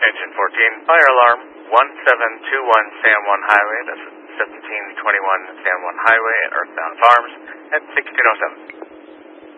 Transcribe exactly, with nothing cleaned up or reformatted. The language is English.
Engine fourteen, fire alarm one seven two one San Juan Highway, that's seventeen twenty-one San Juan Highway at Earthbound Farms at sixteen oh seven.